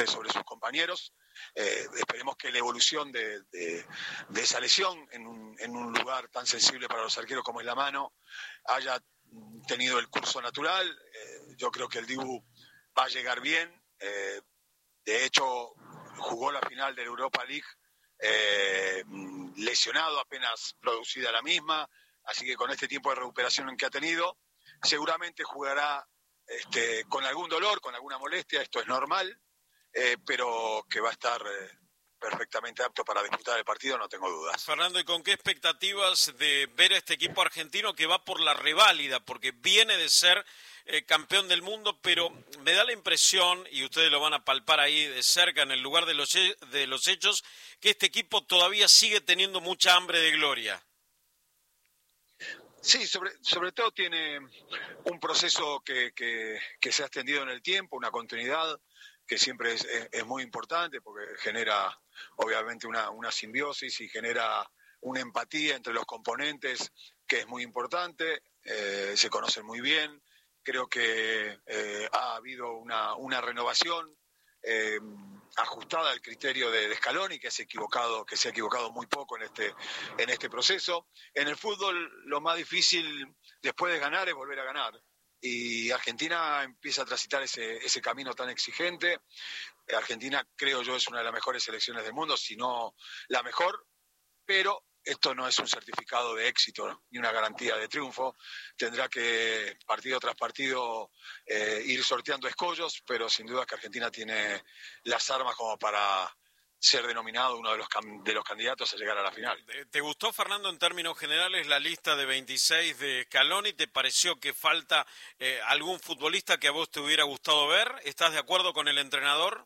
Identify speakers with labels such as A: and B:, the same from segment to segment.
A: sobre sus compañeros. Esperemos que la evolución de esa lesión en un lugar tan sensible para los arqueros como es la mano haya tenido el curso natural. Yo creo que el Dibu va a llegar bien. De hecho, jugó la final de la Europa League lesionado, apenas producida la misma, así que con este tiempo de recuperación que ha tenido, seguramente jugará con algún dolor, con alguna molestia, esto es normal, pero que va a estar perfectamente apto para disputar el partido, no tengo dudas.
B: Fernando, ¿y con qué expectativas de ver a este equipo argentino que va por la reválida? Porque viene de ser campeón del mundo, pero me da la impresión, y ustedes lo van a palpar ahí de cerca en el lugar de los hechos, que este equipo todavía sigue teniendo mucha hambre de gloria.
A: Sí, sobre todo tiene un proceso que se ha extendido en el tiempo, una continuidad que siempre es muy importante porque genera obviamente una simbiosis y genera una empatía entre los componentes que es muy importante, se conocen muy bien. Creo que ha habido una renovación ajustada al criterio de Scaloni, que se ha equivocado muy poco en este proceso. En el fútbol lo más difícil después de ganar es volver a ganar. Y Argentina empieza a transitar ese camino tan exigente. Argentina, creo yo, es una de las mejores selecciones del mundo, si no la mejor, pero esto no es un certificado de éxito, ¿no? Ni una garantía de triunfo. Tendrá que, partido tras partido, ir sorteando escollos, pero sin duda que Argentina tiene las armas como para ser denominado uno de los candidatos a llegar a la final.
B: ¿Te gustó, Fernando, en términos generales la lista de 26 de Scaloni? ¿Te pareció que falta algún futbolista que a vos te hubiera gustado ver? ¿Estás de acuerdo con el entrenador?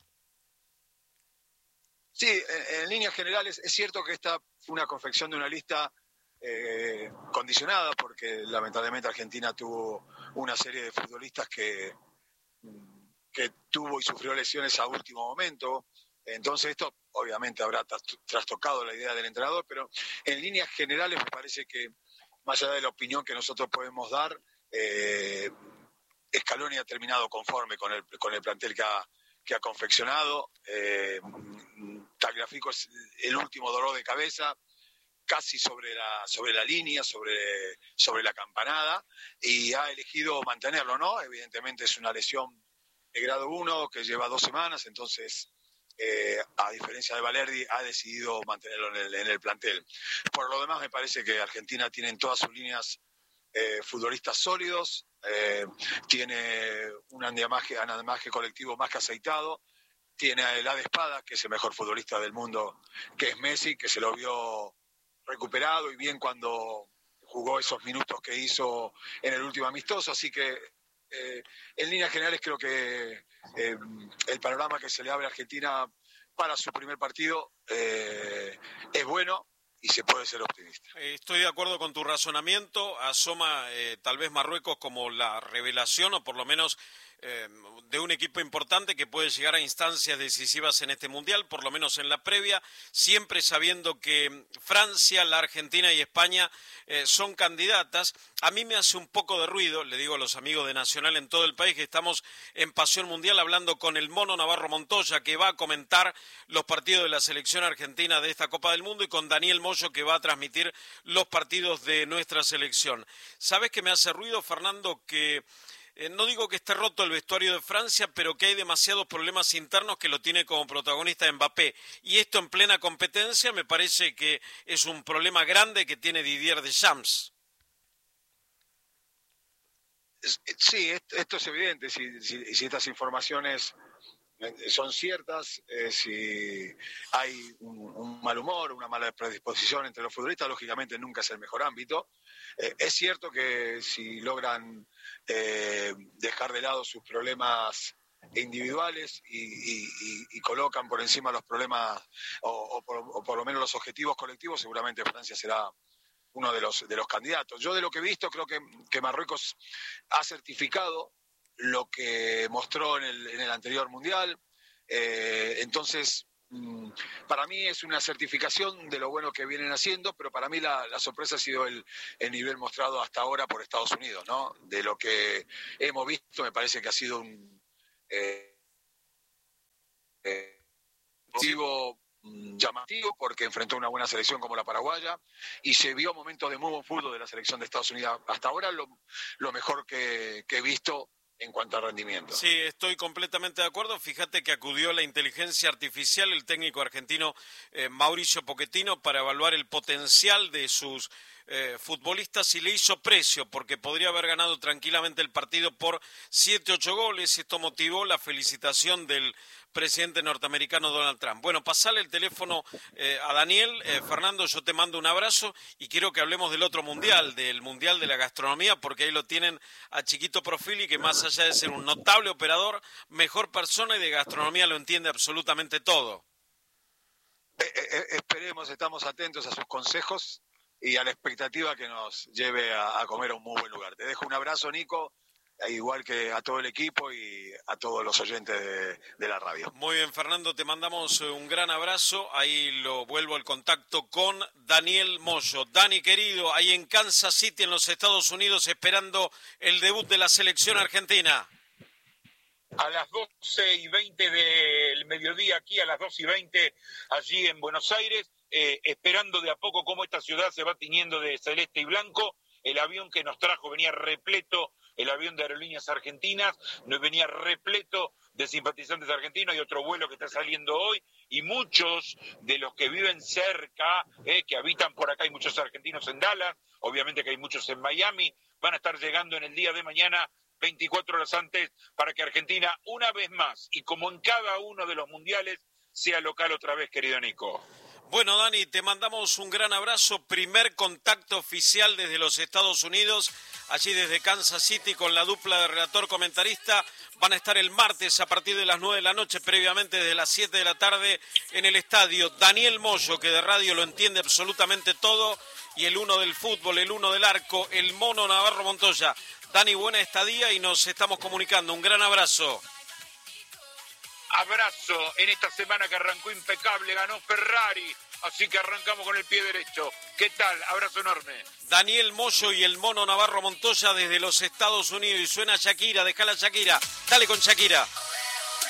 A: Sí, en líneas generales es cierto que esta fue una confección de una lista condicionada porque lamentablemente Argentina tuvo una serie de futbolistas que tuvo y sufrió lesiones a último momento. Entonces esto obviamente habrá trastocado la idea del entrenador, pero en líneas generales me parece que más allá de la opinión que nosotros podemos dar, Scaloni ha terminado conforme con el plantel que ha confeccionado. Tagliafico es el último dolor de cabeza, casi sobre la línea, sobre la campanada, y ha elegido mantenerlo, ¿no? Evidentemente es una lesión de grado 1 que lleva 2 semanas, entonces a diferencia de Valerdi ha decidido mantenerlo en el plantel. Por lo demás me parece que Argentina tiene en todas sus líneas futbolistas sólidos, tiene un andamiaje colectivo más que aceitado, tiene a Elad Espada, que es el mejor futbolista del mundo, que es Messi, que se lo vio recuperado y bien cuando jugó esos minutos que hizo en el último amistoso, así que en líneas generales creo que el panorama que se le abre a Argentina para su primer partido es bueno y se puede ser optimista.
B: Estoy de acuerdo con tu razonamiento. Asoma tal vez Marruecos como la revelación o por lo menos de un equipo importante que puede llegar a instancias decisivas en este Mundial, por lo menos en la previa, siempre sabiendo que Francia, la Argentina y España son candidatas. A mí me hace un poco de ruido, le digo a los amigos de Nacional en todo el país, que estamos en Pasión Mundial hablando con el Mono Navarro Montoya, que va a comentar los partidos de la selección argentina de esta Copa del Mundo, y con Daniel Moyo, que va a transmitir los partidos de nuestra selección. ¿Sabes qué me hace ruido, Fernando? Que no digo que esté roto el vestuario de Francia, pero que hay demasiados problemas internos que lo tiene como protagonista Mbappé. Y esto en plena competencia me parece que es un problema grande que tiene Didier Deschamps.
A: Sí, esto es evidente. Si estas informaciones son ciertas, si hay un mal humor, una mala predisposición entre los futbolistas, lógicamente nunca es el mejor ámbito. Es cierto que si logran dejar de lado sus problemas individuales y colocan por encima los problemas o por lo menos los objetivos colectivos, seguramente Francia será uno de los candidatos. Yo de lo que he visto creo que Marruecos ha certificado lo que mostró en el anterior Mundial. Entonces, para mí es una certificación de lo bueno que vienen haciendo, pero para mí la sorpresa ha sido el nivel mostrado hasta ahora por Estados Unidos, ¿no? De lo que hemos visto, me parece que ha sido un motivo llamativo porque enfrentó una buena selección como la paraguaya y se vio momentos de muy buen fútbol de la selección de Estados Unidos. Hasta ahora lo mejor que he visto en cuanto a rendimiento.
B: Sí, estoy completamente de acuerdo. Fíjate que acudió la inteligencia artificial, el técnico argentino Mauricio Pochettino, para evaluar el potencial de sus futbolistas y le hizo precio porque podría haber ganado tranquilamente el partido por 7-8 goles. Esto motivó la felicitación del presidente norteamericano Donald Trump. Bueno, pasale el teléfono a Daniel. Fernando, yo te mando un abrazo y quiero que hablemos del otro mundial, del mundial de la gastronomía, porque ahí lo tienen a Chiquito Profili, que más allá de ser un notable operador, mejor persona y de gastronomía lo entiende absolutamente todo.
A: Esperemos, estamos atentos a sus consejos y a la expectativa que nos lleve a comer a un muy buen lugar. Te dejo un abrazo, Nico, igual que a todo el equipo y a todos los oyentes de la radio.
B: Muy bien, Fernando, te mandamos un gran abrazo. Ahí lo vuelvo al contacto con Daniel Moyo. Dani, querido, ahí en Kansas City, en los Estados Unidos, esperando el debut de la selección argentina.
C: A las 12:20 del mediodía aquí, a las 2:20 allí en Buenos Aires, esperando de a poco cómo esta ciudad se va tiñendo de celeste y blanco. El avión que nos trajo venía repleto, el avión de Aerolíneas Argentinas, nos venía repleto de simpatizantes argentinos. Hay otro vuelo que está saliendo hoy y muchos de los que viven cerca, que habitan por acá, hay muchos argentinos en Dallas, obviamente que hay muchos en Miami, van a estar llegando en el día de mañana 24 horas antes para que Argentina una vez más y como en cada uno de los mundiales sea local otra vez, querido Nico.
B: Bueno, Dani, te mandamos un gran abrazo. Primer contacto oficial desde los Estados Unidos, allí desde Kansas City con la dupla de relator-comentarista. Van a estar el martes a partir de las 9 de la noche, previamente desde las 7 de la tarde en el estadio. Daniel Moyo, que de radio lo entiende absolutamente todo, y el uno del fútbol, el uno del arco, el mono Navarro Montoya. Dani, buena estadía y nos estamos comunicando. Un gran abrazo.
C: Abrazo en esta semana que arrancó impecable, ganó Ferrari, así que arrancamos con el pie derecho. ¿Qué tal? Abrazo enorme.
B: Daniel Moyo y el mono Navarro Montoya desde los Estados Unidos y suena Shakira, déjala Shakira, dale con Shakira.